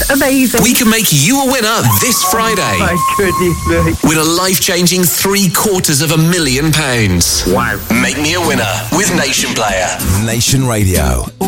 amazing. We can make you a winner this Friday. My goodness me. With a life-changing £750,000. Wow. Make me a winner with Nation Player. Nation Radio.